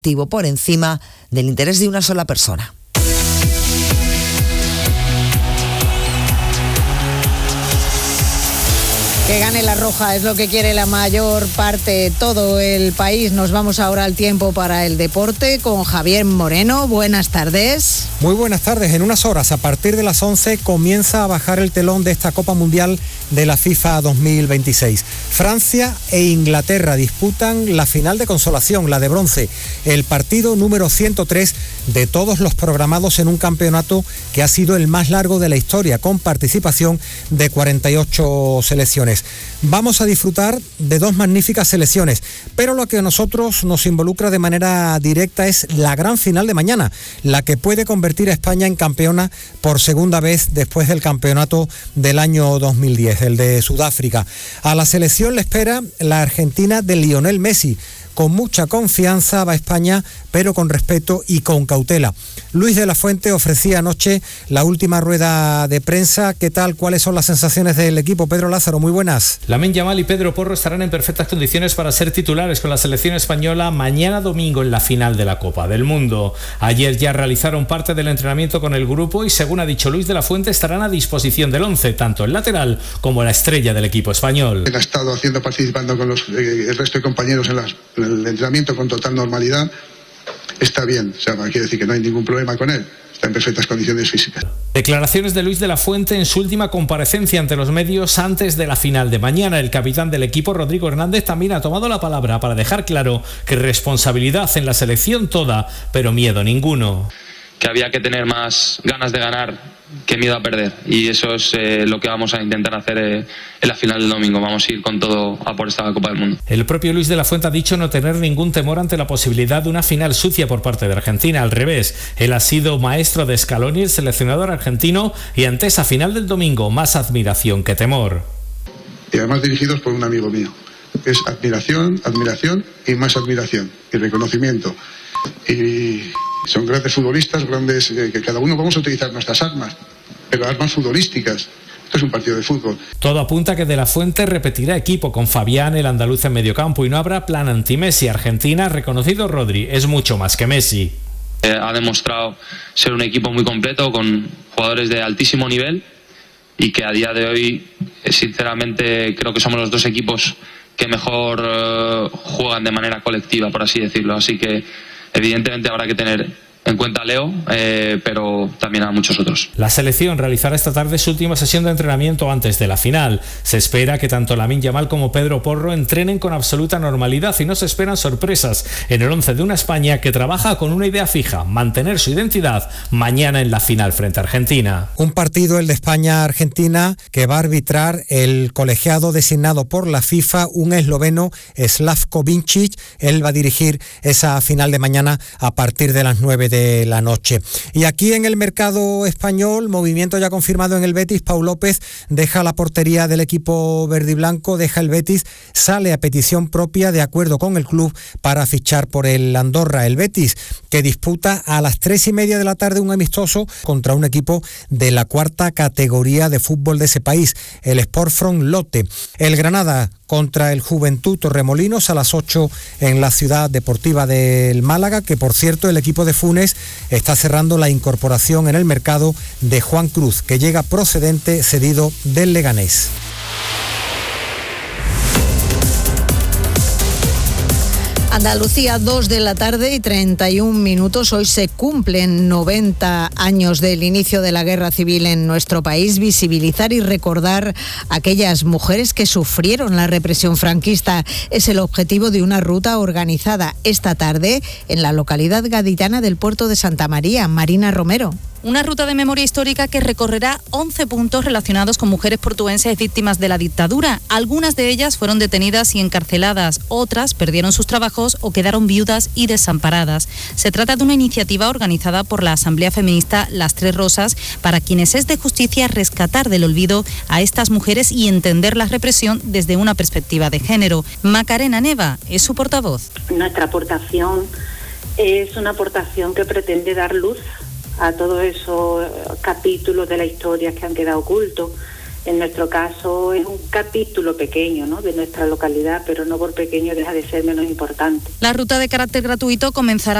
por encima del interés de una sola persona. Que gane la roja es lo que quiere la mayor parte, todo el país. Nos vamos ahora al tiempo para el deporte con Javier Moreno. Buenas tardes. Muy buenas tardes. En unas horas, a partir de las 11, comienza a bajar el telón de esta Copa Mundial de la FIFA 2026. Francia e Inglaterra disputan la final de consolación, la de bronce, el partido número 103 de todos los programados en un campeonato que ha sido el más largo de la historia, con participación de 48 selecciones. Vamos a disfrutar de dos magníficas selecciones, pero lo que a nosotros nos involucra de manera directa es la gran final de mañana, la que puede convertir a España en campeona por segunda vez después del campeonato del año 2010, el de Sudáfrica. A la selección le espera la Argentina de Lionel Messi. Con mucha confianza va España, pero con respeto y con cautela. Luis de la Fuente ofrecía anoche la última rueda de prensa. ¿Qué tal? ¿Cuáles son las sensaciones del equipo? Pedro Lázaro, muy buenas. Lamine Yamal y Pedro Porro estarán en perfectas condiciones para ser titulares con la selección española mañana domingo en la final de la Copa del Mundo. Ayer ya realizaron parte del entrenamiento con el grupo y, según ha dicho Luis de la Fuente, estarán a disposición del 11, tanto el lateral como la estrella del equipo español. Ha estado participando con el resto de compañeros en el entrenamiento con total normalidad. Está bien, o sea, quiere decir que no hay ningún problema con él. Está en perfectas condiciones físicas. Declaraciones de Luis de la Fuente en su última comparecencia ante los medios antes de la final de mañana. El capitán del equipo, Rodrigo Hernández, también ha tomado la palabra para dejar claro que responsabilidad en la selección toda, pero miedo ninguno. Que había que tener más ganas de ganar que miedo a perder, y eso es lo que vamos a intentar hacer en la final del domingo. Vamos a ir con todo a por esta Copa del Mundo. El propio Luis de la Fuente ha dicho no tener ningún temor ante la posibilidad de una final sucia por parte de Argentina. Al revés, él ha sido maestro de Scaloni, el seleccionador argentino, y ante esa final del domingo, más admiración que temor. Y además dirigidos por un amigo mío. Es admiración y más admiración y reconocimiento. Y son grandes futbolistas, que cada uno vamos a utilizar nuestras armas, pero armas futbolísticas. Esto es un partido de fútbol. Todo apunta a que De la Fuente repetirá equipo con Fabián, el andaluz, en mediocampo, y no habrá plan anti-Messi. Argentina, reconocido Rodri, es mucho más que Messi. Ha demostrado ser un equipo muy completo, con jugadores de altísimo nivel, y que a día de hoy, sinceramente, creo que somos los dos equipos que mejor juegan de manera colectiva, por así decirlo. Así que evidentemente habrá que tener en cuenta a Leo, pero también a muchos otros. La selección realizará esta tarde su última sesión de entrenamiento antes de la final. Se espera que tanto Lamine Yamal como Pedro Porro entrenen con absoluta normalidad y no se esperan sorpresas en el 11 de una España que trabaja con una idea fija: mantener su identidad mañana en la final frente a Argentina. Un partido, el de España-Argentina, que va a arbitrar el colegiado designado por la FIFA, un esloveno, Slavko Vincic. Él va a dirigir esa final de mañana a partir de las 9 de la noche. Y aquí en el mercado español, movimiento ya confirmado en el Betis. Pau López deja la portería del equipo verde y blanco, deja el Betis, sale a petición propia de acuerdo con el club para fichar por el Andorra. El Betis, que disputa a las 3:30 de la tarde un amistoso contra un equipo de la cuarta categoría de fútbol de ese país, el Sportfront Lotte. El Granada contra el Juventud Torremolinos a las 8 en la Ciudad Deportiva del Málaga, que por cierto el equipo de Funes está cerrando la incorporación en el mercado de Juan Cruz, que llega procedente cedido del Leganés. Andalucía, 2 de la tarde y 31 minutos. Hoy se cumplen 90 años del inicio de la guerra civil en nuestro país. Visibilizar y recordar a aquellas mujeres que sufrieron la represión franquista es el objetivo de una ruta organizada esta tarde en la localidad gaditana del Puerto de Santa María. Marina Romero. Una ruta de memoria histórica que recorrerá 11 puntos relacionados con mujeres portuenses víctimas de la dictadura. Algunas de ellas fueron detenidas y encarceladas, otras perdieron sus trabajos o quedaron viudas y desamparadas. Se trata de una iniciativa organizada por la Asamblea Feminista Las Tres Rosas, para quienes es de justicia rescatar del olvido a estas mujeres y entender la represión desde una perspectiva de género. Macarena Neva es su portavoz. Nuestra aportación es una aportación que pretende dar luz a todos esos capítulos de la historia que han quedado ocultos, En nuestro caso es un capítulo pequeño, ¿no?, de nuestra localidad, pero no por pequeño deja de ser menos importante. La ruta de carácter gratuito comenzará